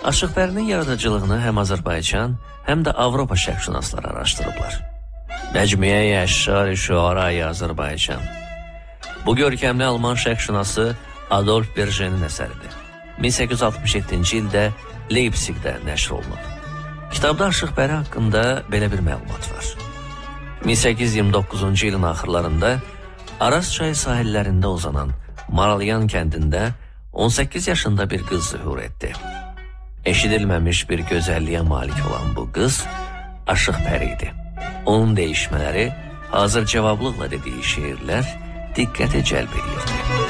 Aşıqpərinin yaradıcılığını həm Azərbaycan, həm də Avropa şərqşünasları araşdırıblar. Məcmuə-i Əşşar-ı Şüara-i Azərbaycan. Bu görkəmli Alman şərqşünası Adolf Berjenin əsəridir. 1867-ci ildə Leipzigdə nəşr olunub. Kitabda Aşıqpəri haqqında belə bir məlumat var. 1829-cu ilin axırlarında Araz çayı sahillərində uzanan Maralyan kəndində 18 yaşında bir qız zühur etdi. Eşidilməmiş bir gözəlliyə malik olan bu qız Aşıqpəri idi. Onun deyişmələri, hazır cavablıqla dediyi şeirlər diqqəti cəlb edirdi.